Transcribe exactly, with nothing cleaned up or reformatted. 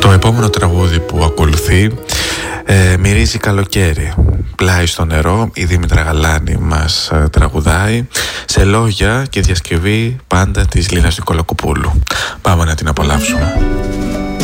Το επόμενο τραγούδι που ακολουθεί ε, μυρίζει καλοκαίρι. Πλάι στο νερό, η Δήμητρα Γαλάνη μας ε, τραγουδάει σε λόγια και διασκευή πάντα της Λίνας Νικολακοπούλου. Πάμε να την απολαύσουμε.